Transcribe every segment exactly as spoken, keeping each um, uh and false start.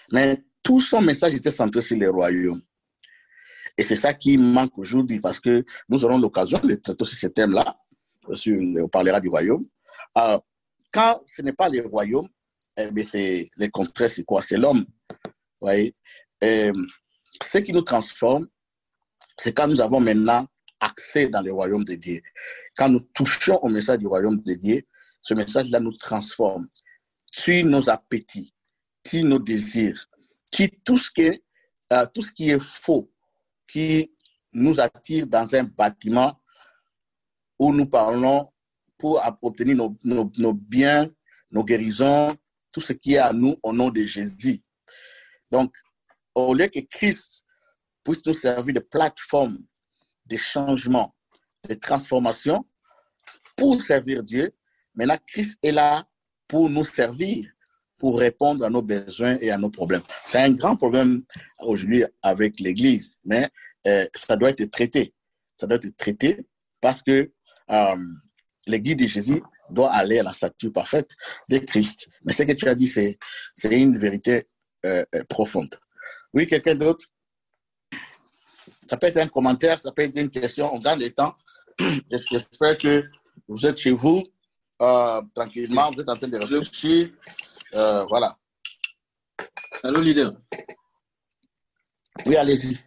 Mais tout son message était centré sur les royaumes. Et c'est ça qui manque aujourd'hui parce que nous aurons l'occasion de traiter sur ce thème-là. On parlera du royaume. Euh, quand ce n'est pas les royaumes, eh bien c'est les contraires, c'est quoi? C'est l'homme. Et ce qui nous transforme, c'est quand nous avons maintenant accès dans le royaume de Dieu. Quand nous touchons au message du royaume de Dieu, ce message-là nous transforme, tue nos appétits, tue nos désirs, tue tout ce qui est, euh, tout ce qui est faux, qui nous attire dans un bâtiment où nous parlons pour obtenir nos, nos, nos biens, nos guérisons, tout ce qui est à nous au nom de Jésus. Donc, au lieu que Christ puisse nous servir de plateforme de changement, de transformation pour servir Dieu, maintenant Christ est là pour nous servir, pour répondre à nos besoins et à nos problèmes. C'est un grand problème aujourd'hui avec l'Église, mais euh, ça doit être traité. Ça doit être traité parce que euh, l'Église de Jésus doit aller à la stature parfaite de Christ. Mais ce que tu as dit, c'est, c'est une vérité euh, profonde. Oui, quelqu'un d'autre? Ça peut être un commentaire, ça peut être une question, on gagne le temps. J'espère que vous êtes chez vous, euh, tranquillement, vous êtes en train de réfléchir. Euh, voilà. Allô, leader. Oui, allez-y.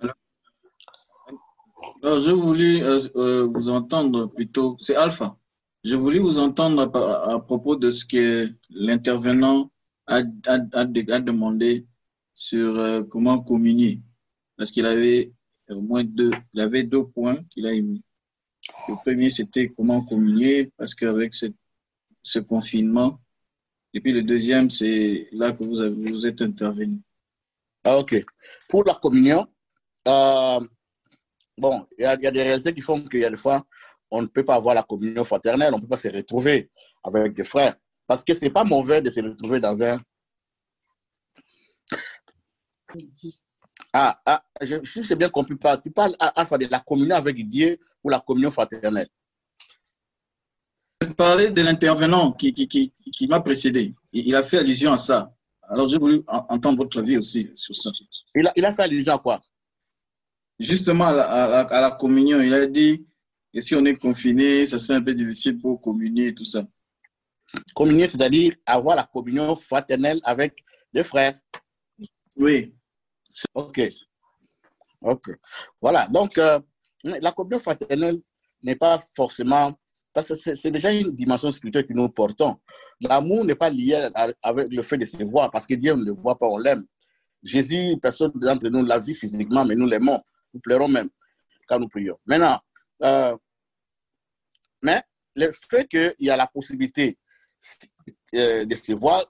Alors, je voulais euh, euh, vous entendre plutôt, c'est Alpha. Je voulais vous entendre à, à propos de ce que l'intervenant a, a, a, a demandé sur euh, comment communier. Parce qu'il avait au moins deux, il avait deux points qu'il a émis. Le premier, c'était comment communier, parce qu'avec ce, ce confinement, et puis le deuxième, c'est là que vous, avez, vous êtes intervenu. Ah, ok. Pour la communion, euh, bon, il y, y a des réalités qui font qu'il y a des fois, on ne peut pas avoir la communion fraternelle, on ne peut pas se retrouver avec des frères. Parce que ce n'est pas mauvais de se retrouver dans un... Ah, ah je, je sais bien compris. Tu parles à, à, de la communion avec Dieu ou la communion fraternelle? Je parlais de l'intervenant qui, qui, qui, qui m'a précédé. Il, il a fait allusion à ça. Alors, j'ai voulu entendre votre avis aussi sur ça. Il a, il a fait allusion à quoi? Justement, à la, à, la, à la communion. Il a dit que si on est confiné, ça serait un peu difficile pour communier et tout ça. Communier, c'est-à-dire avoir la communion fraternelle avec les frères. Oui. Ok. Ok. Voilà. Donc, euh, la communion fraternelle n'est pas forcément... Parce que c'est, c'est déjà une dimension spirituelle que nous portons. L'amour n'est pas lié à, avec le fait de se voir, parce que Dieu ne le voit pas, on l'aime. Jésus, personne d'entre nous l'a vu physiquement, mais nous l'aimons. Nous pleurons même quand nous prions. Maintenant, euh, mais le fait qu'il y a la possibilité euh, de se voir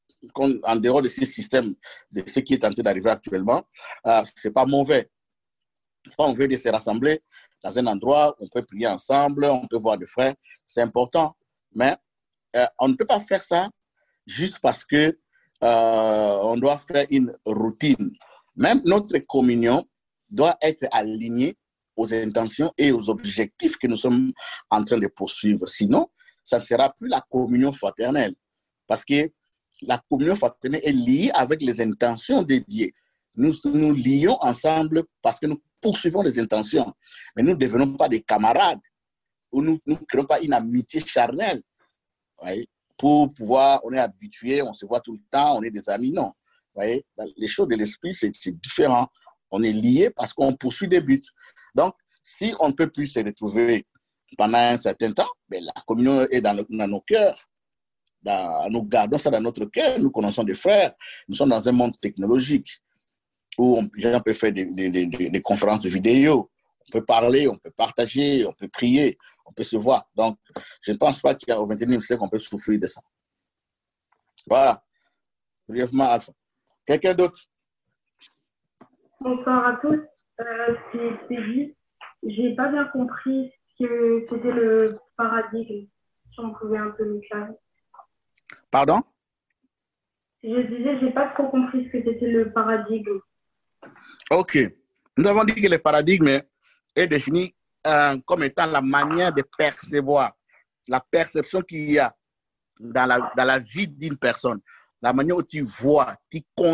en dehors de ce système, de ce qui est tenté d'arriver actuellement, euh, ce n'est pas mauvais. C'est pas mauvais de se rassembler dans un endroit où on peut prier ensemble, on peut voir des frères, c'est important. Mais euh, on ne peut pas faire ça juste parce que euh, on doit faire une routine. Même notre communion doit être alignée aux intentions et aux objectifs que nous sommes en train de poursuivre. Sinon, ça ne sera plus la communion fraternelle. Parce que la communion fraternelle est liée avec les intentions de Dieu. Nous nous lions ensemble parce que nous poursuivons les intentions. Mais nous ne devenons pas des camarades. Ou nous ne créons pas une amitié charnelle. Voyez? Pour pouvoir, on est habitué, on se voit tout le temps, on est des amis. Non. Voyez? Les choses de l'esprit, c'est, c'est différent. On est liés parce qu'on poursuit des buts. Donc, si on ne peut plus se retrouver pendant un certain temps, ben, la communion est dans, le, dans nos cœurs. Dans, nous gardons ça dans notre cœur. Nous connaissons des frères. Nous sommes dans un monde technologique où on, on peut faire des, des, des, des conférences vidéo. On peut parler, on peut partager, on peut prier, on peut se voir. Donc, je ne pense pas qu'au vingt et unième siècle, on peut souffrir de ça. Voilà. Brièvement, Alpha. Quelqu'un d'autre? Bonsoir à tous. Euh, c'est Sylvie. Je n'ai pas bien compris ce que c'était le paradigme. Si on pouvait un peu nous clarifier. Pardon? Je disais, je n'ai pas trop compris ce que c'était le paradigme. Ok. Nous avons dit que le paradigme est défini euh, comme étant la manière de percevoir, la perception qu'il y a dans la, dans la vie d'une personne, la manière où tu vois, tu